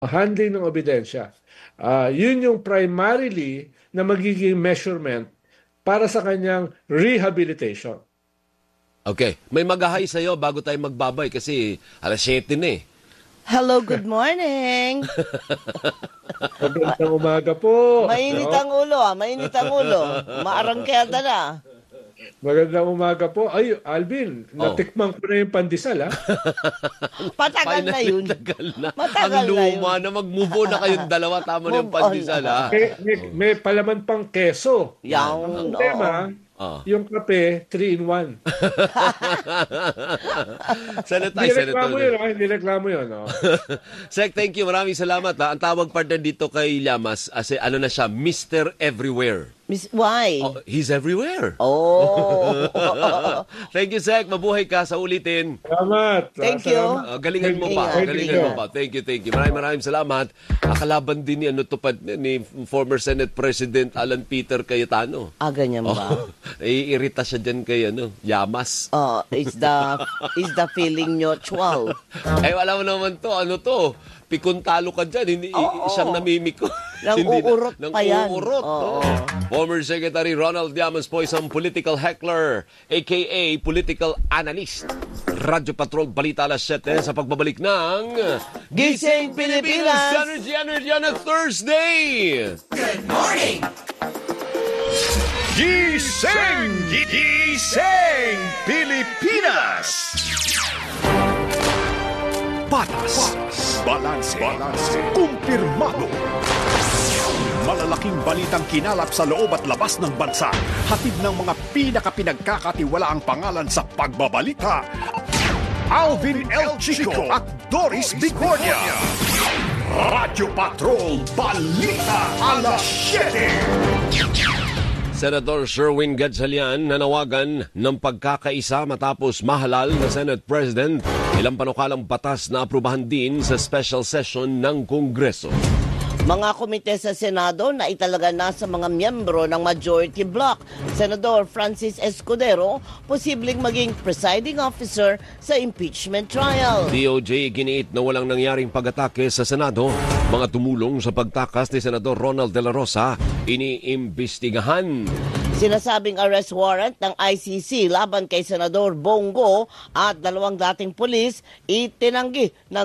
handling ng ebidensya. Yun yung primarily na magiging measurement para sa kanyang rehabilitation. Okay. May mag-hi sa'yo bago tayo magbabay kasi alas 7 na eh. Hello, good morning. Magandang umaga po. Mainit ang ulo, mainit ang ulo. Maarangkada na. Magandang umaga po. Ay, Alvin, natikman ko na yung pandesal, ha? Patagal na yun. Ang luma na mag-move on na kayong dalawa. Tama na yung pandesal, ha? May palaman pang keso. Yang, Ang tema, yung kape, 3-in-1. Hindi reklamo yun. Sek, thank you. Maraming salamat. Ha? Ang tawag partner dito kay Llamas, ano na siya, Mr. Everywhere. Why? He's everywhere. Oh. Thank you, Sek. Mabuhay ka sa ulitin. Salamat. Thank you. Galingan mo pa. Galingan mo pa. Thank you. Maraming salamat. Kalaban din ni former Senate President Alan Peter Cayetano. Ganyan ba? Iirita siya dyan kay Llamas. Is the feeling mutual? Wala mo naman to. Ano to? Pikuntalo ka dyan. Hindi, siyang namimik ko. Nang-uurot pa yan. Former Secretary Ronald Llamas po isang political heckler, aka political analyst. Radyo Patrol Balita alas 7 sa pagbabalik ng Gising Pilipinas! Energy on a Thursday! Good morning! Gising Pilipinas! Patas, balanse, kumpirmado. Malalaking balitang kinalap sa loob at labas ng bansa. Hatid ng mga pinakapinagkakatiwalaang pangalan sa pagbabalita. Alvin L. Chico at Doris Bigornia. Radyo Patrol Balita alas 7. Senator Sherwin Gatchalian nanawagan ng pagkakaisa matapos mahalal na Senate President ilang panukalang batas na aprubahan din sa special session ng Kongreso. Mga komite sa Senado na italaga na sa mga miyembro ng majority bloc. Senador Francis Escudero, posibleng maging presiding officer sa impeachment trial. DOJ giniit na walang nangyaring pag-atake sa Senado. Mga tumulong sa pagtakas ni Senador Ronald De La Rosa, iniimbestigahan. Sinasabing arrest warrant ng ICC laban kay Senador Bongo at dalawang dating pulis itinanggi ng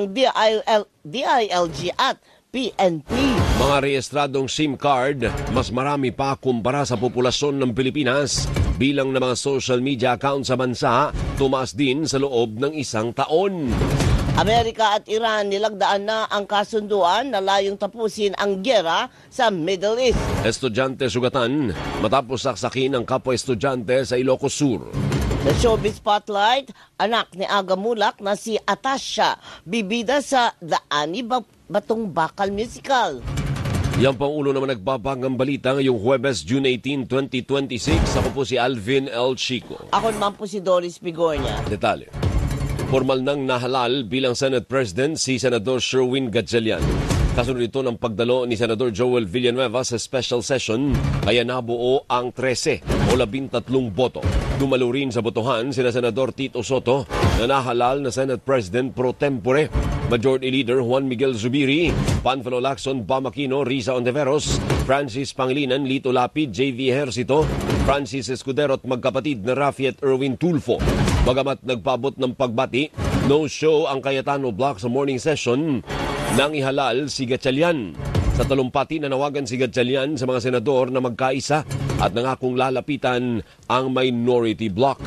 DILG at PNP. Mga rehistradong SIM card, mas marami pa kumpara sa populasyon ng Pilipinas. Bilang ng mga social media account sa bansa, tumaas din sa loob ng isang taon. Amerika at Iran nilagdaan na ang kasunduan na layong tapusin ang gyera sa Middle East. Estudyante sugatan matapos saksakin ang kapwa-estudyante sa Ilocos Sur. Sa Showbiz Spotlight, anak ni Aga Mulak na si Atasha, bibida sa The Ani Batong Bakal Musical. Yan pang ulo naman nagbabagang balita ngayong Huwebes, June 18, 2026. Ako po si Alvin L. Chico. Ako naman po si Doris Bigornia. Detalye. Formal nang nahalal bilang Senate President si Senador Sherwin Gatchalian. Kasunod ito ng pagdalo ni Senador Joel Villanueva sa special session, kaya nabuo ang 13 o 13 boto. Dumalo rin sa botohan sina Senador Tito Soto na nahalal na Senate President pro tempore, Majority Leader Juan Miguel Zubiri, Panfilo Lacson, Bam Aquino, Risa Ontiveros, Francis Pangilinan, Lito Lapid, J.V. Ejercito, Francis Escudero at magkapatid na Rafi at Erwin Tulfo. Bagamat nagpabot ng pagbati, no show ang Cayetano Block sa morning session nang ihalal si Gatchalian. Sa talumpati nanawagan si Gatchalian sa mga senador na magkaisa at nangakong lalapitan ang minority block.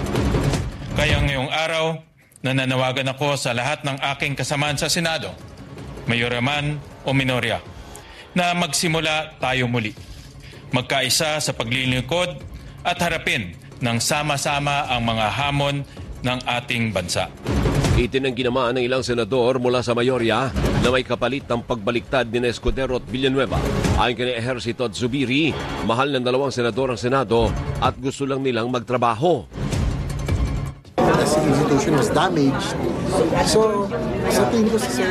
Kaya ngayong araw, nananawagan ako sa lahat ng aking kasamaan sa Senado, mayora man o minorya, na magsimula tayo muli. Magkaisa sa paglilingkod at harapin ng sama-sama ang mga hamon ng ating bansa. Itinanggi naman ng ilang senador mula sa mayorya na may kapalit ng pagbaliktad ni Escudero at Villanueva. Ayon kay Ejercito at Zubiri, mahal ng dalawang senador ang Senado at gusto lang nilang magtrabaho. The institution was damaged. So, sa tingin ko si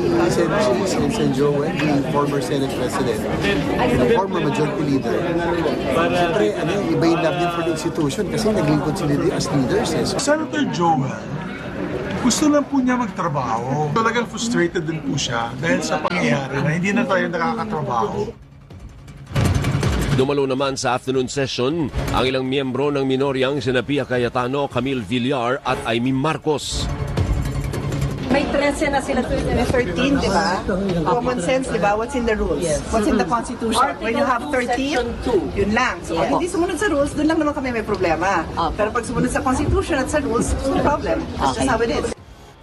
Sen Joel, the former Senate President, the former Majority Leader, siyempre, iba yung love niya for the institution kasi naglingkod sila as leaders. Senator Joel, Gusto lang po niya magtrabaho. Talagang frustrated din po siya dahil sa pangyayari na hindi na tayo nakakatrabaho. Dumalo naman sa afternoon session ang ilang miyembro ng minoryang sina Pia Cayetano, Camille Villar at Aimee Marcos. May 13 na sila, 13, di ba? Common sense, di ba? What's in the rules? What's in the Constitution? When you have 13, yun lang. So, pag hindi sumunod sa rules, dun lang naman kami may problema. Pero pag sumunod sa Constitution at sa rules, no problem. That's just how it is.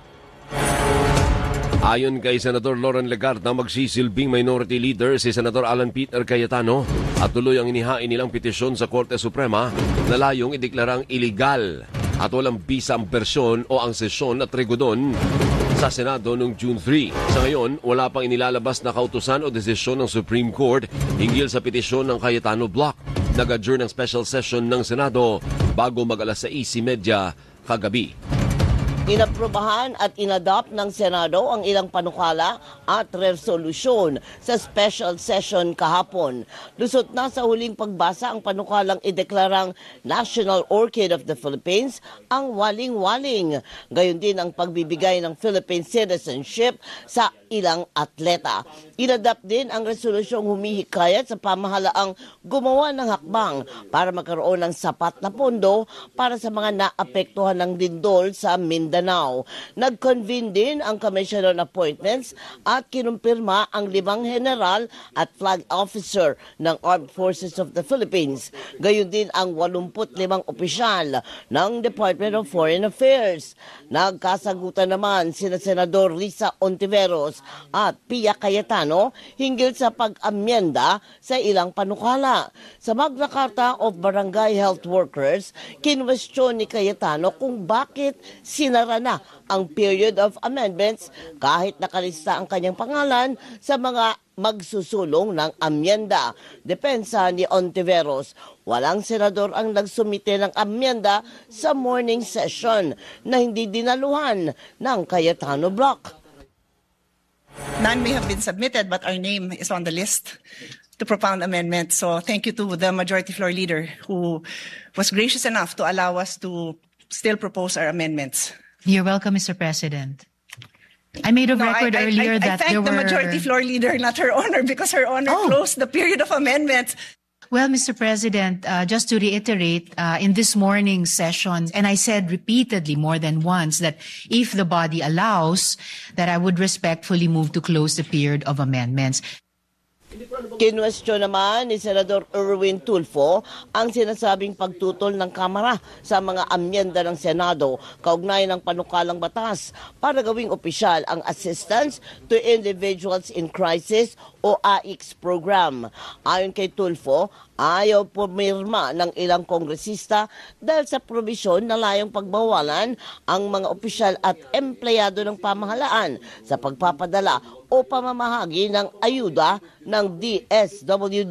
Ayon kay Senador Loren Legarda, magsisilbing minority leader si Senador Alan Peter Cayetano at tuloy ang inihain nilang petisyon sa Korte Suprema na layong ideklarang illegal at walang bisa ang bersyon o ang sesyon at regodon sa Senado noong June 3. Sa ngayon, wala pang inilalabas na kautusan o desisyon ng Supreme Court hinggil sa petisyon ng Cayetano Block. Nag-adjourn ng special session ng Senado bago mag-alas 6:30 kagabi. Inaprubahan at inadopt ng Senado ang ilang panukala at resolusyon sa special session kahapon. Lusot na sa huling pagbasa ang panukalang ideklarang National Orchid of the Philippines ang waling-waling. Gayon din ang pagbibigay ng Philippine citizenship sa ilang atleta. Inadopt din ang resolusyong humihikayat sa pamahalaang gumawa ng hakbang para magkaroon ng sapat na pondo para sa mga naapektuhan ng lindol sa Mindanao. Nag-convene din ang Commission on Appointments at kinumpirma ang 5 general at flag officer ng Armed Forces of the Philippines. Gayon din ang 85 opisyal ng Department of Foreign Affairs. Nagkasagutan naman sina Senador Risa Ontiveros at Pia Cayetano hinggil sa pag-amyenda sa ilang panukala. Sa Magna Carta of Barangay Health Workers, kinwestiyon ni Cayetano kung bakit sinara na ang period of amendments kahit nakalista ang kanyang pangalan sa mga magsusulong ng amyenda. Depensa ni Ontiveros, walang senador ang nagsumite ng amyenda sa morning session na hindi dinaluhan ng Cayetano Block. None may have been submitted, but our name is on the list to propound amendments. So thank you to the Majority Floor Leader who was gracious enough to allow us to still propose our amendments. You're welcome, Mr. President. I made a record earlier that there were... I thank the Majority Floor Leader, not Her Honor, because Her Honor closed the period of amendments. Well, Mr. President, just to reiterate, in this morning's session, and I said repeatedly more than once that if the body allows, that I would respectfully move to close the period of amendments. Kinwestiyon naman ni Senador Erwin Tulfo ang sinasabing pagtutol ng Kamara sa mga amyenda ng Senado kaugnay ng panukalang batas para gawing opisyal ang Assistance to Individuals in Crisis o AICS program. Ayon kay Tulfo, ayaw pumirma ng ilang kongresista dahil sa probisyon na layong pagbawalan ang mga opisyal at empleyado ng pamahalaan sa pagpapadala o pamamahagi ng ayuda ng DSWD.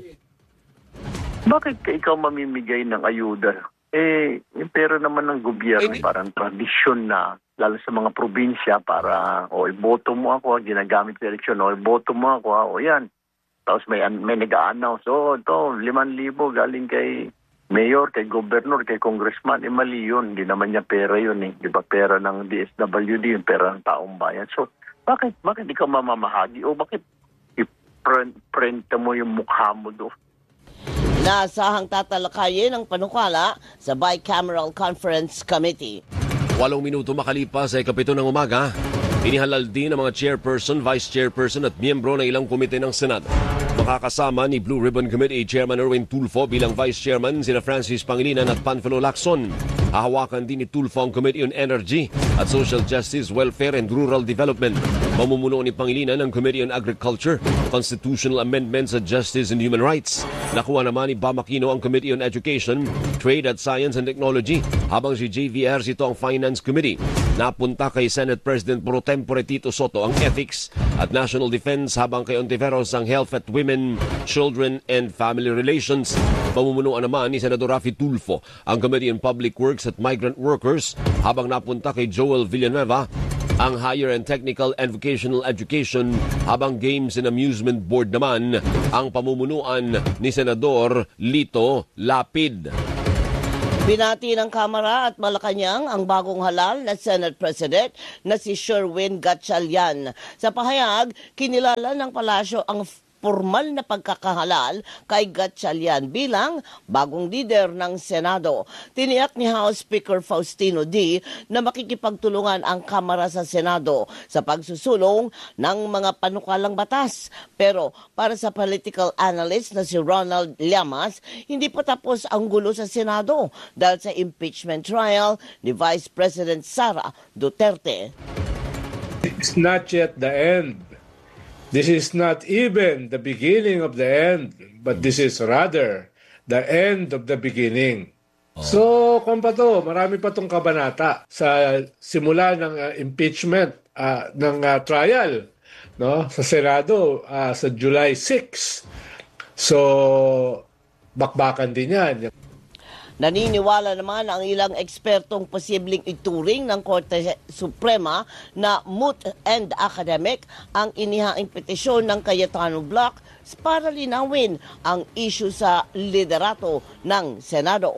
Bakit ikaw mamimigay ng ayuda? Yung pera naman ng gobyerno, parang tradisyon na, lalo sa mga probinsya, para iboto mo ako, ginagamit sa eleksyon, iboto mo ako, yan. Tapos may nag-a-announce, ito, 5,000 galing kay mayor, kay governor, kay congressman. Mali yun, hindi naman niya pera yun. Di ba pera ng DSWD, yung pera ng taong bayan. So, bakit ikaw mamamahagi? O bakit i-print mo yung mukha mo doon? Naasahang tatalakayin ang panukala sa Bicameral Conference Committee. 8 minuto makalipas ay 7 ng umaga, inihalal din ang mga chairperson, vice chairperson at miyembro ng ilang komite ng Senado. Makakasama ni Blue Ribbon Committee Chairman Erwin Tulfo bilang Vice Chairman sina Francis Pangilinan at Panfilo Lacson. Hahawakan din ni Tulfo ang Committee on Energy at Social Justice, Welfare and Rural Development. Mamumuno ni Pangilinan ang Committee on Agriculture, Constitutional Amendments at Justice and Human Rights. Nakuha naman ni Bam Aquino ang Committee on Education, Trade at Science and Technology, habang si JV Ercito ang Finance Committee. Napunta kay Senate President Pro Tempore Tito Soto ang Ethics at National Defense, habang kay Ontiveros ang Health at Women, Children and Family Relations. Pamumunuan naman ni Senador Rafi Tulfo ang Committee on Public Works at Migrant Workers, habang napunta kay Joel Villanueva ang Higher and Technical and Vocational Education, habang Games and Amusement Board naman ang pamumunuan ni Senador Lito Lapid. Binati ng Kamara at Malacanang ang bagong halal na Senate President na si Sherwin Gatchalian. Sa pahayag, kinilala ng palasyo ang formal na pagkakahalal kay Gatchalian bilang bagong leader ng Senado. Tiniyak ni House Speaker Faustino D. na makikipagtulungan ang Kamara sa Senado sa pagsusulong ng mga panukalang batas. Pero para sa political analyst na si Ronald Llamas, hindi pa tapos ang gulo sa Senado dahil sa impeachment trial ni Vice President Sara Duterte. It's not yet the end. This is not even the beginning of the end, but this is rather the end of the beginning. So, kung pa to, marami pa tong kabanata sa simula ng impeachment, ng trial, no, sa Senado sa July 6. So, bakbakan din yan. Naniniwala naman ang ilang ekspertong posibleng ituring ng Korte Suprema na moot and academic ang inihaing petisyon ng Cayetano Block para linawin ang issue sa liderato ng Senado.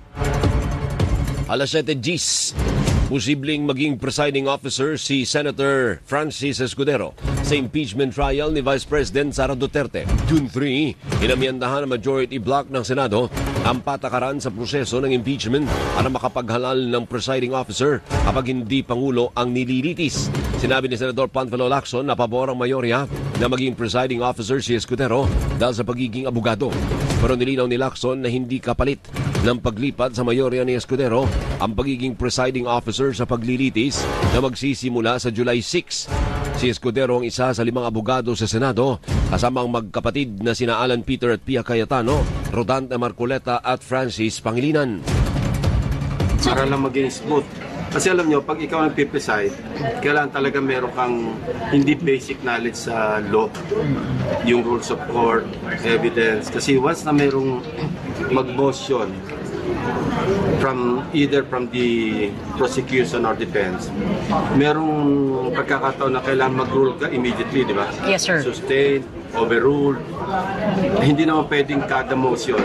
Alas 7:10, posibleng maging presiding officer si Senator Francis Escudero sa impeachment trial ni Vice President Sara Duterte. June 3, inamyandahan ng majority block ng Senado ang patakaran sa proseso ng impeachment para makapaghalal ng presiding officer kapag hindi Pangulo ang nililitis. Sinabi ni Senador Panfilo Lacson na pabor ang mayorya na maging presiding officer si Escudero dahil sa pagiging abogado. Pero nilinaw ni Lacson na hindi kapalit ng paglipat sa mayorya ni Escudero ang pagiging presiding officer sa paglilitis na magsisimula sa July 6. Si Escudero ang isa sa 5 abogado sa Senado, kasama ang magkapatid na sina Alan Peter at Pia Cayetano, Rodante Marcoleta at Francis Pangilinan. Para lang maging smooth. Kasi alam nyo, pag ikaw nagpipreside, kailangan talaga meron kang hindi basic knowledge sa law, yung rules of court, evidence. Kasi once na merong mag-motion either from the prosecution or defense, merong pagkakataon na kailangan mag-rule ka immediately, di ba? Yes, sir. Sustain, overrule. Hindi naman pwedeng kada motion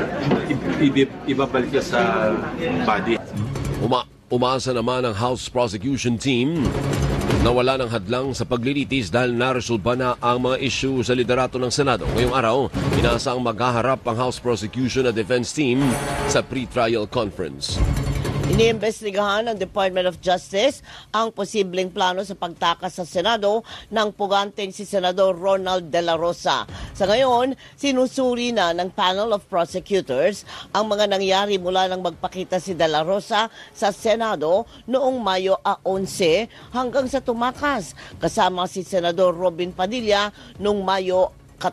ibabalik ka sa body. Umaasa naman ang House Prosecution Team na wala ng hadlang sa paglilitis dahil naresolba na ang mga issue sa liderato ng Senado. Ngayong araw, inaasang maghaharap ang House Prosecution at Defense Team sa pre-trial conference. Iniimbestigahan ng Department of Justice ang posibleng plano sa pagtakas sa Senado ng puganteng si Senador Ronald De La Rosa. Sa ngayon, sinusuri na ng panel of prosecutors ang mga nangyari mula nang magpakita si De La Rosa sa Senado noong Mayo 11 hanggang sa tumakas, kasama si Senador Robin Padilla noong Mayo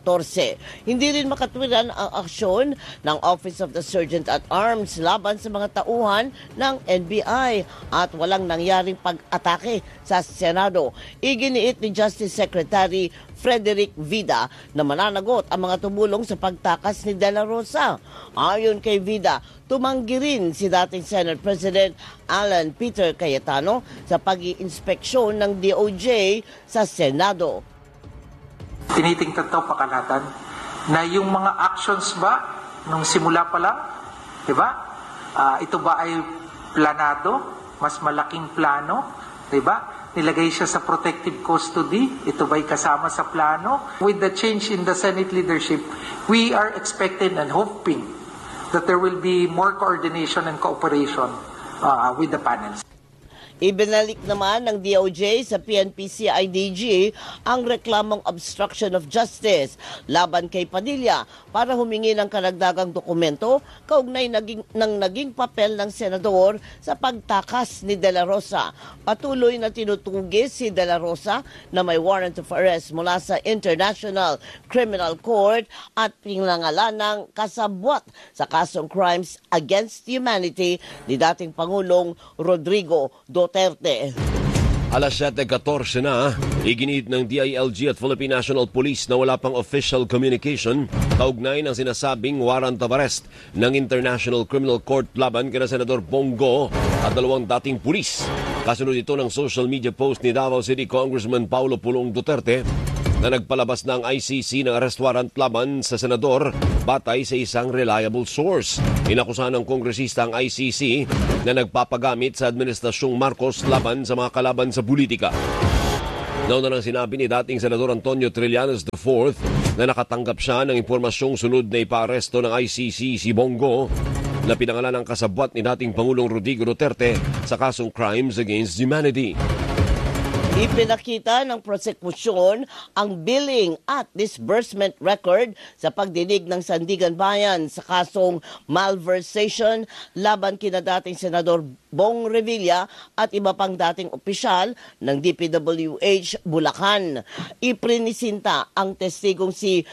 14. Hindi rin makatwiran ang aksyon ng Office of the Sergeant at Arms laban sa mga tauhan ng NBI at walang nangyaring pag-atake sa Senado. Iginiit ni Justice Secretary Frederick Vida na mananagot ang mga tumulong sa pagtakas ni De La Rosa. Ayon kay Vida, tumanggi rin si dating Senate President Alan Peter Cayetano sa pag-iinspeksyon ng DOJ sa Senado. Tinitingnan daw pakalatan na yung mga actions ba nung simula pa lang, di ba? Ito ba ay planado, mas malaking plano, di ba? Nilagay siya sa protective custody, ito ba'y kasama sa plano? With the change in the Senate leadership, we are expecting and hoping that there will be more coordination and cooperation with the panels. Ibinalik naman ng DOJ sa PNP-CIDG ang reklamong obstruction of justice laban kay Padilla para humingi ng karagdagang dokumento kaugnay ng naging papel ng senador sa pagtakas ni De La Rosa. Patuloy na tinutugis si De La Rosa na may warrant of arrest mula sa International Criminal Court at pinangalan ng kasabwat sa kasong crimes against humanity ni dating Pangulong Rodrigo Duterte. Alas 7:14 na, iginiit ng DILG at Philippine National Police na wala pang official communication kaugnay ng sinasabing warrant of arrest ng International Criminal Court laban kina Senador Bongo at 2 dating pulis. Kasunod ito ng social media post ni Davao City Congressman Paulo Pulong Duterte na nagpalabas ng ICC ng arrest warrant laban sa senador batay sa isang reliable source. Inakusahan ng kongresista ang ICC na nagpapagamit sa Administrasyong Marcos laban sa mga kalaban sa politika. Nauna nang sinabi ni dating Senador Antonio Trillanes IV na nakatanggap siya ng impormasyong sunod na ipaaresto ng ICC si Bongo na pinangalan ng kasabwat ni dating Pangulong Rodrigo Duterte sa kasong Crimes Against Humanity. Ipinakita ng prosekusyon ang billing at disbursement record sa pagdinig ng Sandigan Bayan sa kasong malversation laban kina dating Senador Bong Revilla at iba pang dating opisyal ng DPWH Bulacan. Iprinisinta ang testigong si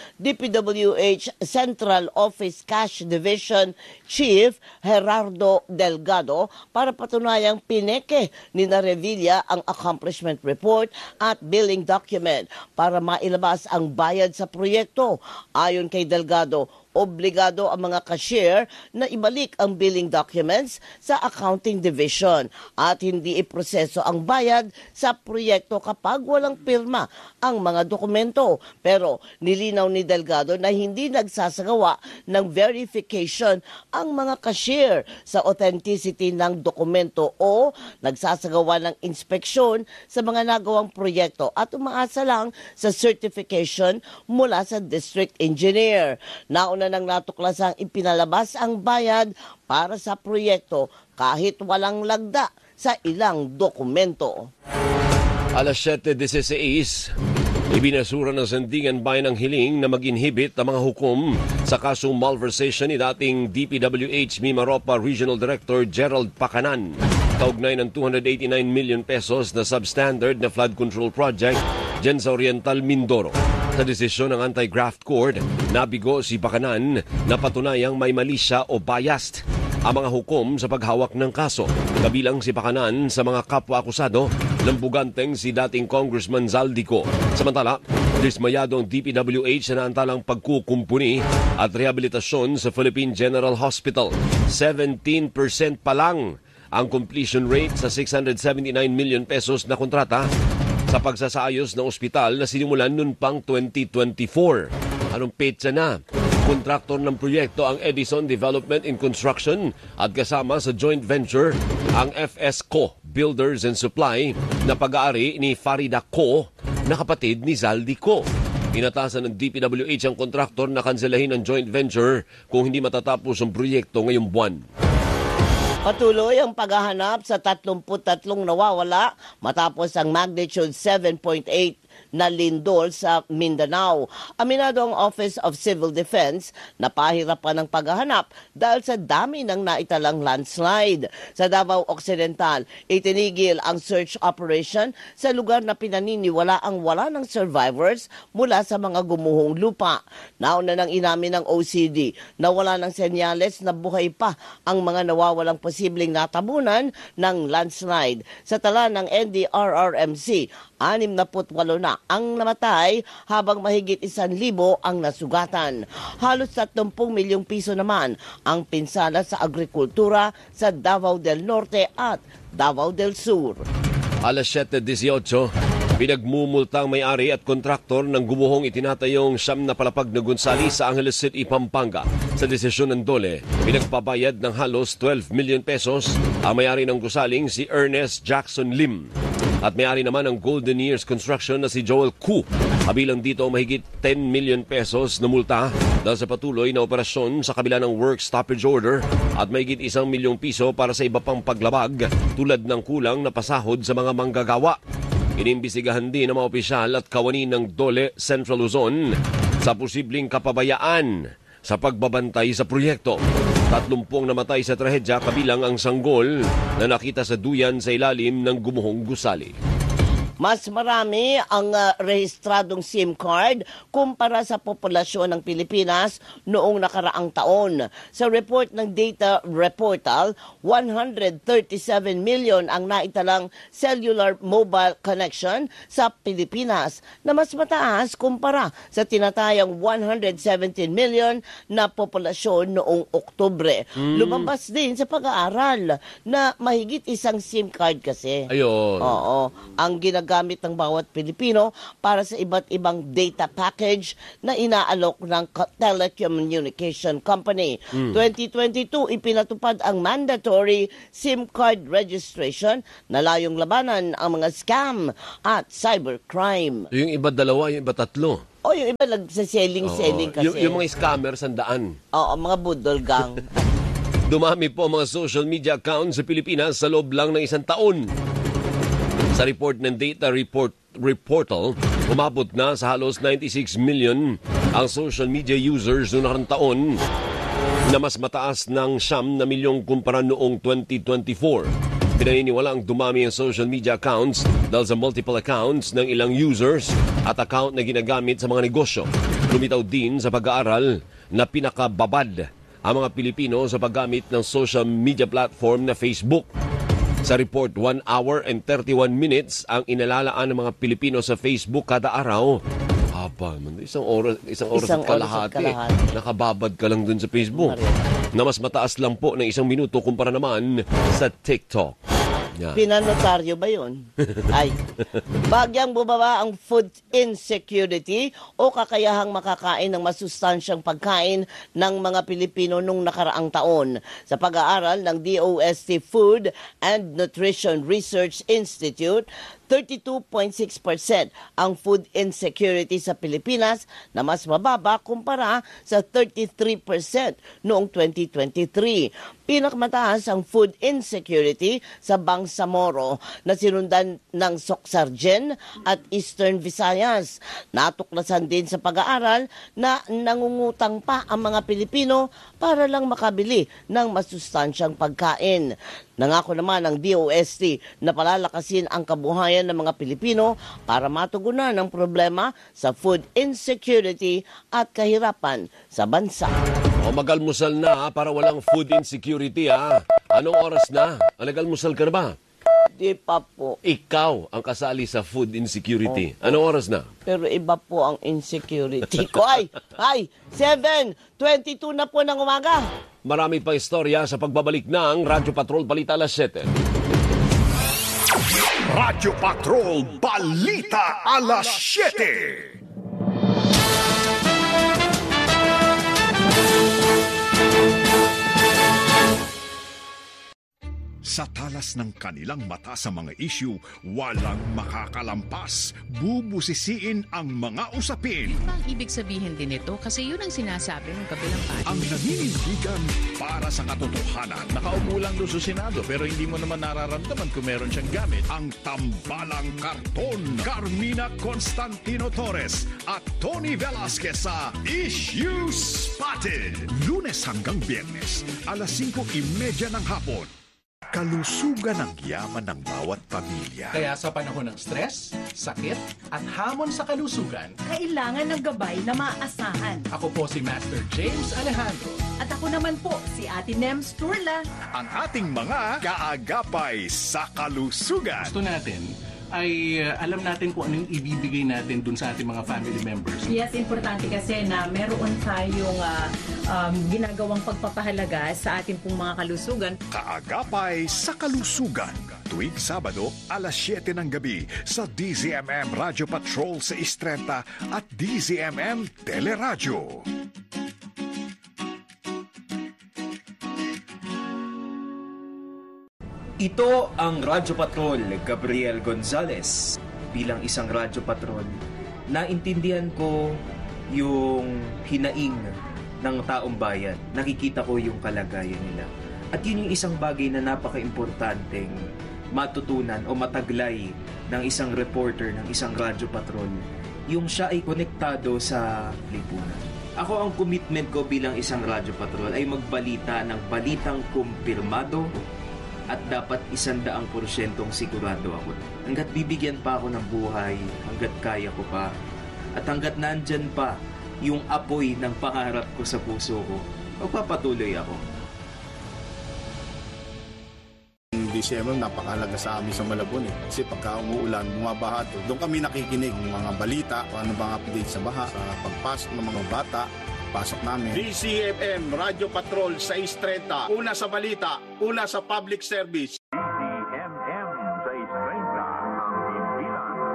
DPWH Central Office Cash Division Chief Gerardo Delgado para patunayang pineke ni na Revilla ang accomplishment report at billing document para mailabas ang bayad sa proyekto. Ayon kay Delgado, obligado ang mga cashier na ibalik ang billing documents sa accounting division at hindi iproseso ang bayad sa proyekto kapag walang pirma ang mga dokumento. Pero nilinaw ni Delgado na hindi nagsasagawa ng verification ang mga cashier sa authenticity ng dokumento o nagsasagawa ng inspeksyon sa mga nagawang proyekto at umaasa lang sa certification mula sa district engineer. Nauna nang natuklasang ipinalabas ang bayad para sa proyekto kahit walang lagda sa ilang dokumento. Alas 7:16, ibinasura ng Sandigan Bayan ang hiling na mag-inhibit ang mga hukom sa kasong malversation ni dating DPWH Mimaropa Regional Director Gerald Pacanan. Kaugnay ng 289 million pesos na substandard na flood control project dyan sa Oriental Mindoro. Sa desisyon ng Anti-Graft Court, nabigo si Pacanan na patunayang may mali siya o biased ang mga hukom sa paghawak ng kaso. Kabilang si Pacanan sa mga kapwa-akusado ng buganteng si dating Congressman Zaldico. Samantala, dismayado ang DPWH na naantalang pagkukumpuni at rehabilitasyon sa Philippine General Hospital. 17% pa lang ang completion rate sa 679 million pesos na kontrata sa pagsasaayos ng ospital na sinimulan noon pang 2024. Anong petsa na? Kontraktor ng proyekto ang Edison Development and Construction at kasama sa joint venture ang FS Co. Builders and Supply na pag-aari ni Farida Co. na kapatid ni Zaldi Co. Inatasan ng DPWH ang kontraktor na kanselahin ang joint venture kung hindi matatapos ang proyekto ngayong buwan. Patuloy ang paghahanap sa 33 nawawala matapos ang magnitude 7.8 na lindol sa Mindanao. Aminado ang Office of Civil Defense na pahirapan ng paghahanap dahil sa dami ng naitalang landslide. Sa Davao Occidental, itinigil ang search operation sa lugar na pinaniniwala ang wala ng survivors mula sa mga gumuhong lupa. Nauna nang inamin ng OCD na wala ng senyales na buhay pa ang mga nawawalang posibleng natabunan ng landslide. Sa tala ng NDRRMC, 68 na ang namatay habang mahigit 1,000 ang nasugatan. Halos 30 milyong piso naman ang pinsala sa agrikultura sa Davao del Norte at Davao del Sur. Alas 7:18, pinagmumultang may-ari at kontraktor ng gumuhong itinatayong siyam na palapag na Gonzales sa Angeles City, Pampanga. Sa desisyon ng DOLE, pinagpabayad ng halos 12 million pesos ang may-ari ng gusaling si Ernest Jackson Lim. At may-ari naman ng Golden Years Construction na si Joel Koo. Kabilang dito mahigit 10 million pesos na multa dahil sa patuloy na operasyon sa kabila ng work stoppage order at mahigit 1 milyong piso para sa iba pang paglabag tulad ng kulang na pasahod sa mga manggagawa. Inimbisigahan din ng mga opisyal at kawani ng DOLE Central Luzon sa posibleng kapabayaan sa pagbabantay sa proyekto. 30 namatay sa trahedya kabilang ang sanggol na nakita sa duyan sa ilalim ng gumuhong gusali. Mas marami ang rehistradong SIM card kumpara sa populasyon ng Pilipinas noong nakaraang taon. Sa report ng Data Reportal, 137 million ang naitalang cellular mobile connection sa Pilipinas na mas mataas kumpara sa tinatayang 117 million na populasyon noong Oktubre. Lumabas din sa pag-aaral na mahigit isang SIM card kasi. Ayun. Oo. Ang ginagawa ginagamit ng bawat Pilipino para sa iba't ibang data package na inaalok ng telecommunication company. 2022, ipinatupad ang mandatory SIM card registration na layong labanan ang mga scam at cybercrime. Yung iba dalawa, yung iba tatlo. Yung iba nagsaselling-selling kasi. Yung mga scammers, sandaan. Oo, mga budol gang. Dumami po mga social media accounts sa Pilipinas sa loob lang ng 1 taon. Sa report ng Data Reportal, umabot na sa halos 96 million ang social media users noong nakarang taon na mas mataas ng 9 milyong kumpara noong 2024. Pinaniniwala ang dumami ang social media accounts dahil sa multiple accounts ng ilang users at account na ginagamit sa mga negosyo. Lumitaw din sa pag-aaral na pinakababad ang mga Pilipino sa paggamit ng social media platform na Facebook. Sa report, 1 hour and 31 minutes ang inalalaan ng mga Pilipino sa Facebook kada araw. Isang oras at kalahati. Nakababad ka lang dun sa Facebook. Na mas mataas lang po ng 1 minuto kumpara naman sa TikTok. Yeah. Pinanotaryo ba yun? Ay. Bagyang bumaba ang food insecurity o kakayahang makakain ng masustansyang pagkain ng mga Pilipino nung nakaraang taon. Sa pag-aaral ng DOST Food and Nutrition Research Institute, 32.6% ang food insecurity sa Pilipinas na mas mababa kumpara sa 33% noong 2023. Pinakamataas ang food insecurity sa Bangsamoro na sinundan ng Soxargen at Eastern Visayas. Natuklasan din sa pag-aaral na nangungutang pa ang mga Pilipino para lang makabili ng masustansyang pagkain. Nangako naman ang DOST na palalakasin ang kabuhayan ng mga Pilipino para matugunan ang problema sa food insecurity at kahirapan sa bansa. Mag-almusal na para walang food insecurity ha. Anong oras na? Nag-almusal ka na ba? Di pa po. Ikaw ang kasali sa food insecurity. Anong oras na? Pero iba po ang insecurity ko. Ay, 7:22 na po ng umaga. Marami pang istorya sa pagbabalik ng Radyo Patrol Balita alas 7. Radyo Patrol Balita alas 7. Sa talas ng kanilang mata sa mga issue, walang makakalampas. Bubusisiin ang mga usapin. Ang ibig sabihin din ito kasi yun ang sinasabi ng kabilang party. Ang naninindigan para sa katotohanan. Nakaupo lang doon sa Senado pero hindi mo naman nararamdaman kung meron siyang gamit. Ang tambalang karton. Carmina Constantino Torres at Tony Velasquez sa Issue Spotted. Lunes hanggang Biyernes, alas 5:30 ng hapon. Kalusugan ang yaman ng bawat pamilya. Kaya sa panahon ng stress, sakit, at hamon sa kalusugan, kailangan ng gabay na maaasahan. Ako po si Master James Alejandro. At ako naman po si Ate Nems Turla. Ang ating mga kaagapay sa kalusugan. Gusto natin ay alam natin kung anong ibibigay natin dun sa ating mga family members. Yes, importante kasi na meron tayong ginagawang pagpapahalaga sa ating pong mga kalusugan. Kaagapay sa kalusugan. Tuwing Sabado, alas 7 ng gabi sa DZMM Radio Patrol sa Istrenta at DZMM Teleradyo. Ito ang Radyo Patrol, Gabriel Gonzalez. Bilang isang Radyo Patrol, naintindihan ko yung hinaing ng taong bayan. Nakikita ko yung kalagayan nila. At yun yung isang bagay na napaka-importanteng matutunan o mataglay ng isang reporter ng isang Radyo Patrol. Yung siya ay konektado sa lipunan. Ako, ang commitment ko bilang isang Radyo Patrol ay magbalita ng balitang kumpirmado at dapat 100% sigurado ako. Hanggat bibigyan pa ako ng buhay, hanggat kaya ko pa, at hanggat nandyan pa yung apoy ng pangarap ko sa puso ko, magpapatuloy ako. DCMM napakahalaga sa amin sa Malabon kasi pagka umuulan, bumabaha to. Doon kami nakikinig ng mga balita, ano bang update sa baha, sa pagpasok ng mga bata, pasok namin. DCMM Radio Patrol 630. Una sa balita, una sa public service. DCMM 630 ang himpilan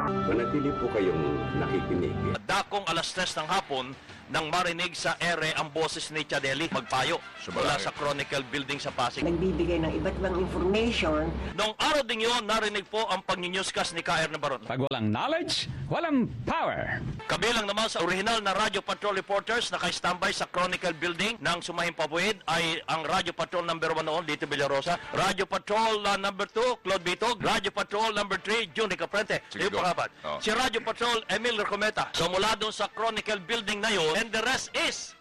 Manatili po kayong nakikinig. Dakong alas 3 ng hapon nang marinig sa ere ang boses ni Chadeli magpayo mula sa Chronicle Building sa Pasig. Nagbibigay ng iba't ibang information. Noong araw din yun, narinig po ang pag-newscast ni K.R. Nabaron. Pag walang knowledge, walang power. Kabilang naman sa original na Radio Patrol reporters na naka-standby sa Chronicle Building ng Sumahing Pabuid ay ang Radio Patrol number 1 noon, Lito Villarosa, Radio Patrol number 2, Claude Bitog, Radio Patrol number 3, June Caprente. Si Radio Patrol, Emil Recometa. So mula doon sa Chronicle Building na yun, and the rest is